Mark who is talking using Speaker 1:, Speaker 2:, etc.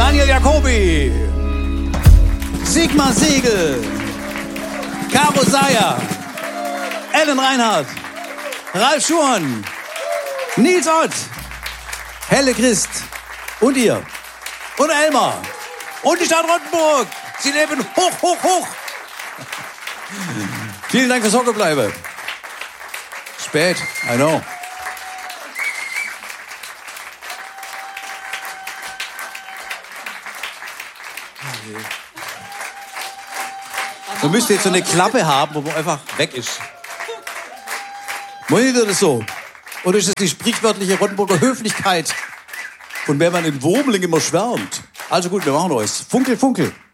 Speaker 1: Daniel Jacobi, Sigmar Siegel, Caro Seyer, Ellen Reinhardt, Ralf Schuhn, Nils Ott, Helle Christ und ihr und Elmar und die Stadt Rottenburg. Sie leben hoch, hoch, hoch. Vielen Dank fürs Hockebleiben. Spät, I know. Man müsste jetzt so eine Klappe haben, wo man einfach weg ist. Meint ihr das so? Oder ist das die sprichwörtliche Rottenburger Höflichkeit, von der man in Wurmling immer schwärmt? Also gut, wir machen was. Funkel, Funkel.